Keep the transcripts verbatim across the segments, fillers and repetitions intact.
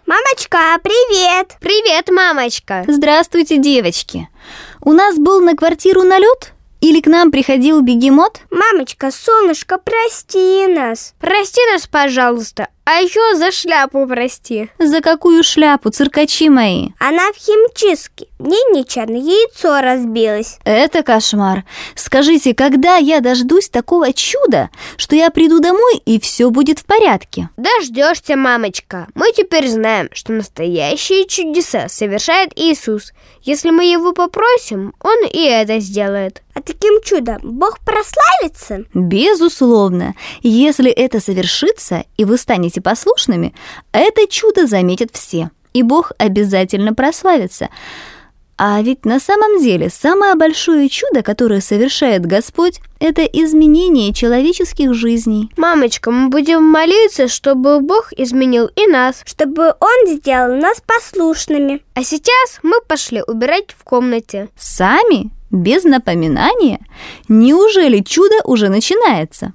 Мамочка, привет! Привет, мамочка! Здравствуйте, девочки! У нас был на квартиру налет? Или к нам приходил бегемот? Мамочка, солнышко, прости нас. Прости нас, пожалуйста. А еще за шляпу прости. За какую шляпу, циркачи мои? Она в химчистке. В ней нечаянно яйцо разбилось. Это кошмар. Скажите, когда я дождусь такого чуда, что я приду домой и все будет в порядке? Дождешься, мамочка. Мы теперь знаем, что настоящие чудеса совершает Иисус. Если мы его попросим, он и это сделает. А таким чудом Бог прославится? Безусловно. Если это совершится, и вы станете послушными, это чудо заметят все, и Бог обязательно прославится. А ведь на самом деле самое большое чудо, которое совершает Господь, это изменение человеческих жизней. Мамочка, мы будем молиться, чтобы Бог изменил и нас, чтобы Он сделал нас послушными. А сейчас мы пошли убирать в комнате. Сами? Без напоминания? Неужели чудо уже начинается?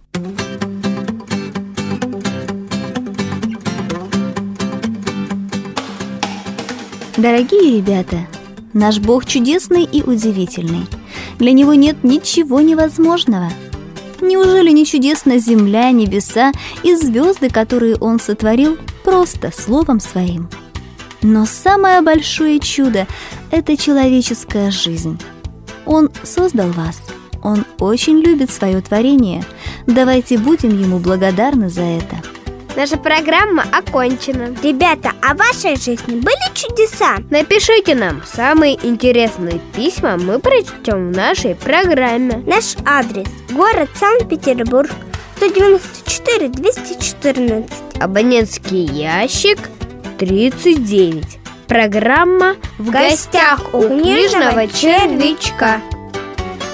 Дорогие ребята, наш Бог чудесный и удивительный. Для Него нет ничего невозможного. Неужели не чудесна земля, небеса и звезды, которые Он сотворил просто словом Своим? Но самое большое чудо – это человеческая жизнь. Он создал вас. Он очень любит свое творение. Давайте будем Ему благодарны за это. Наша программа окончена. Ребята, а в вашей жизни были чудеса? Напишите нам. Самые интересные письма мы прочтем в нашей программе. Наш адрес: город Санкт-Петербург, сто девяносто четыре двести четырнадцать. Абонентский ящик тридцать девять. Программа «В гостях у книжного червячка».